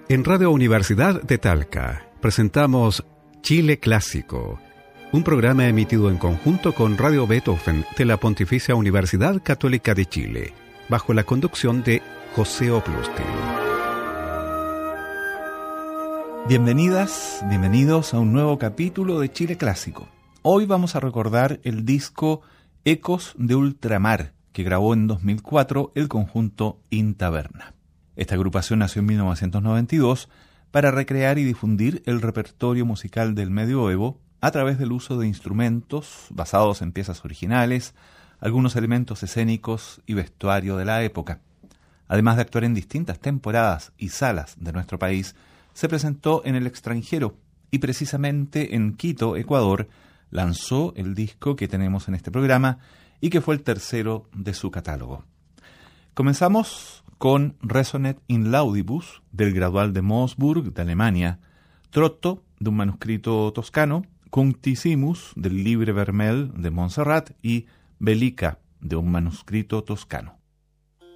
En Radio Universidad de Talca presentamos Chile Clásico, un programa emitido en conjunto con Radio Beethoven de la Pontificia Universidad Católica de Chile, bajo la conducción de José Oplustil. Bienvenidas, bienvenidos a un nuevo capítulo de Chile Clásico. Hoy vamos a recordar el disco Ecos de Ultramar, que grabó en 2004 el conjunto Intaverna. Esta agrupación nació en 1992 para recrear y difundir el repertorio musical del medioevo a través del uso de instrumentos basados en piezas originales, algunos elementos escénicos y vestuario de la época. Además de actuar en distintas temporadas y salas de nuestro país, se presentó en el extranjero y precisamente en Quito, Ecuador, lanzó el disco que tenemos en este programa y que fue el tercero de su catálogo. Comenzamos con Resonet in Laudibus, del Gradual de Moosburg, de Alemania, Trotto, de un manuscrito toscano, Cunctisimus, del Libre Vermel, de Montserrat, y Bellica, de un manuscrito toscano.